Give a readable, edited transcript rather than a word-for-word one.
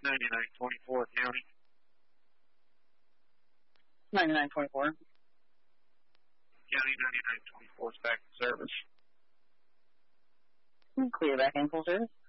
9924 County. 9924. County 9924 is back in service. Clear back in full service.